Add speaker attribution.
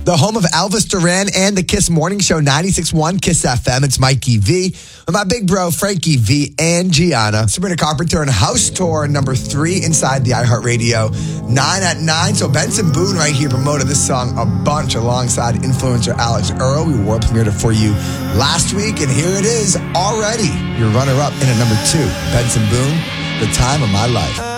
Speaker 1: The home of Elvis Duran and the Kiss Morning Show, 96.1 Kiss FM. It's Mikey V with my big bro, Frankie V and Gianna. Sabrina Carpenter on House Tour number 3 inside the iHeartRadio 9 at 9. So Benson Boone right here promoted this song a bunch alongside influencer Alex Earl. We world premiered it for you last week, and here it is already. Your runner-up in at number 2, Benson Boone, The Time of My Life.